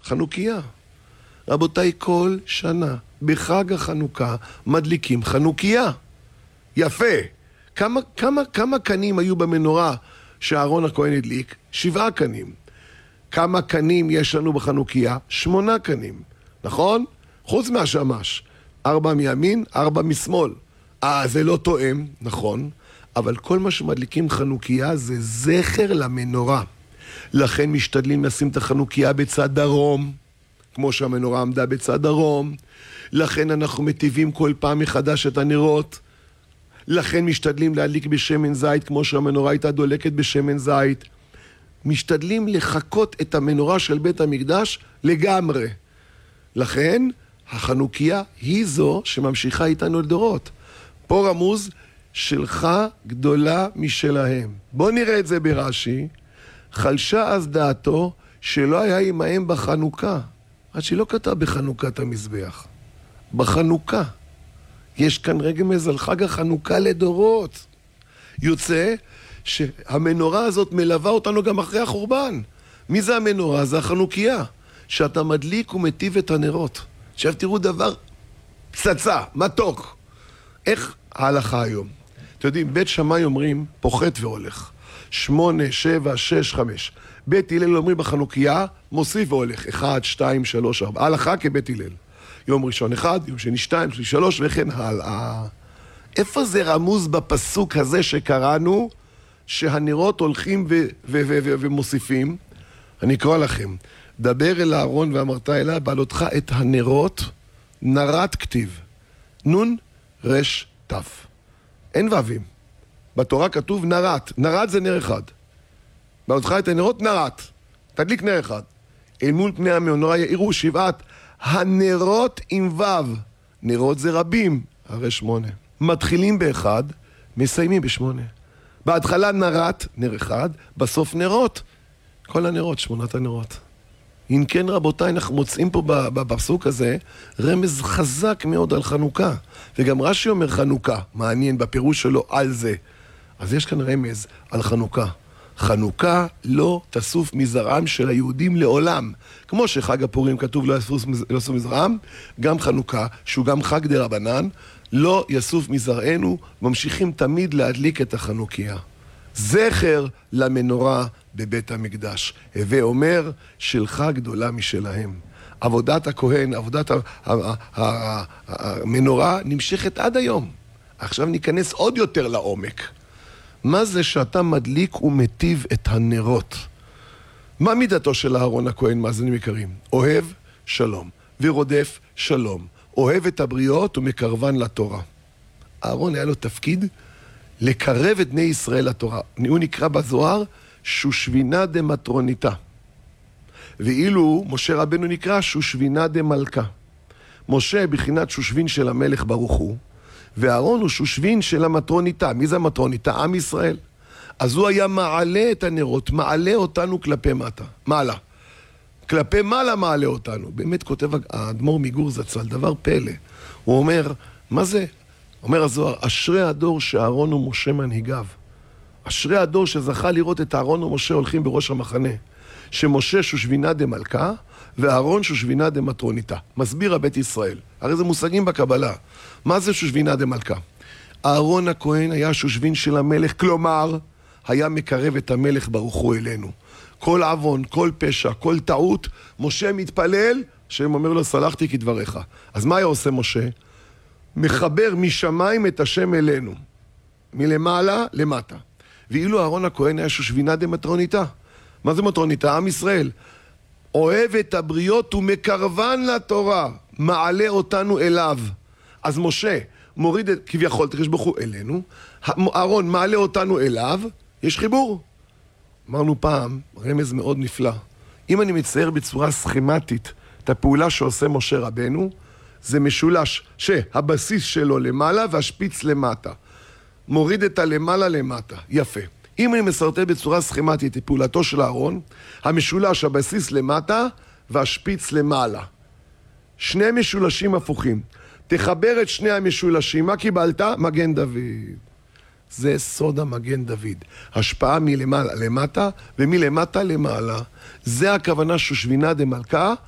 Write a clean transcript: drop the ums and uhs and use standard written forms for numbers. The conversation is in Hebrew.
חנוכיה. רבותיי, כל שנה בחג החנוכה מדליקים חנוכיה. יפה. כמה קנים היו במנורה שאהרון הכהן הדליק? 7 קנים. כמה קנים יש לנו בחנוכיה? 8 קנים. נכון? חוץ מהשמש. 4 מימין, 4 משמאל. זה לא תואם, נכון. אבל כל מה שמדליקים חנוכיה זה זכר למנורה. לכן משתדלים לשים את החנוכיה בצד דרום, כמו שהמנורה עמדה בצד דרום. לכן אנחנו מטיבים כל פעם מחדש את הנרות. לכן משתדלים להדליק בשמן זית, כמו שהמנורה הייתה דולקת בשמן זית. משתדלים לחכות את המנורה של בית המקדש לגמרי. לכן החנוכיה היא זו שממשיכה איתנו לדורות. פה רמוז, שלך גדולה משלהם. בוא נראה את זה ברש"י. חלשה אז דעתו שלא היה עמהם בחנוכה. רש"י לא כתב בחנוכת המזבח. בחנוכה. יש כאן רמז על חג החנוכה לדורות. יוצא שהמנורה הזאת מלווה אותנו גם אחרי החורבן. מי זה המנורה? זה החנוכיה. שאתה מדליק ומטיב את הנרות. עכשיו תראו דבר פצצה, מתוק. איך ההלכה היום? אתם יודעים, בית שמאי אומרים פוחת והולך. 8, 7, 6, 5. בית הלל אומרים בחנוכיה, מוסיף והולך. 1, 2, 3, 4. ההלכה כבית הלל. יום ראשון 1, יום שני 2, שלישי 3 וכן הלאה. איפה זה רמוז בפסוק הזה שקראנו, שהנרות הולכים ומוסיפים? אני אקרא לכם. דבר אל אהרון ואמרת אליו, בעלותך את הנרות, נרת כתיב. נון רש תף. אין ואבים. בתורה כתוב נרת. נרת זה נר אחד. בעלותך את הנרות, נרת. תדליק נר אחד. אל מול פני המנורה יאירו 7 הנרות עם וו. נרות זה רבים, הרי 8. מתחילים ב1, מסיימים ב8. בהתחלה נרת, נר אחד, בסוף נרות. כל הנרות, 8 הנרות. אם כן רבותיי, אנחנו מוצאים פה בפסוק הזה רמז חזק מאוד על חנוכה. וגם רש"י אומר חנוכה, מעניין בפירוש שלו על זה. אז יש כאן רמז על חנוכה. חנוכה לא תסוף מזרעם של היהודים לעולם. כמו שחג הפורים כתוב לא יסוף מזרעם, גם חנוכה, שהוא גם חג דרבנן, לא יסוף מזרענו, ממשיכים תמיד להדליק את החנוכיה. זכר למנורה בבית המקדש. הווה אומר, שלך גדולה משלהם. עבודת הכהן, עבודת המנורה נמשכת עד היום. עכשיו ניכנס עוד יותר לעומק. מה זה שאתה מדליק ומטיב את הנרות? מה מידתו של אהרון הכהן, מאזינים יקרים? אוהב שלום ורודף שלום. אוהב את הבריות ומקרבן לתורה. אהרון היה לו תפקיד לקרב את בני ישראל לתורה. הוא נקרא בזוהר שושבינה דמטרוניתה. ואילו משה רבנו נקרא שושבינה דמלכה. משה בחינת שושבין של המלך ברוך הוא, ואהרון הוא שושבין של המטרוניתה. מי זה המטרוניתה? עם ישראל. אז הוא היה מעלה את הנרות, מעלה אותנו כלפי מטה. מעלה. כלפי מעלה מעלה אותנו. באמת כותב האדמו"ר מגור זצ"ל, דבר פלא. הוא אומר, מה זה? אומר הזוהר, אשרי הדור שאהרון ומשה מנהיגיו. אשרי הדור שזכה לראות את אהרון ומשה הולכים בראש המחנה. שמשה שושבינה דמלכה, ואהרון שושבינה דמטרוניתה. מסביר הבית ישראל. הרי זה מושגים בקבלה. מה זה שושבינה דמלכה? אהרון הכהן היה שושבין של המלך, כלומר, היה מקרב את המלך ברוך הוא אלינו. כל עוון, כל פשע, כל טעות, משה מתפלל, השם אומר לו, סלחתי כדבריך. אז מה היה עושה משה? מחבר משמיים את השם אלינו. מלמעלה למטה. ואילו אהרון הכהן היה שושבינה דמטרוניתה. מה זה מטרוניתה? עם ישראל. אוהב את הבריות ומקרבן לתורה. מעלה אותנו אליו. אז משה מוריד את כביכול תחשבחו אלינו. אהרון מעלה אותנו אליו. יש חיבור. אמרנו פעם, רמז מאוד נפלא. אם אני מצייר בצורה סכמטית את הפעולה שעושה משה רבנו, זה משולש שהבסיס שלו למעלה והשפיץ למטה. מוריד את הלמעלה למטה. יפה. אם אני מסרטט בצורה סכמטית את פעולתו של אהרון, המשולש, הבסיס למטה והשפיץ למעלה. שני משולשים הפוכים. תחבר את שני המשולשים. מה קיבלת? מגן דוד. זה סוד המגן דוד. השפעה מלמעלה למטה ומלמטה למעלה. זה הכוונה שושבינה דמלכה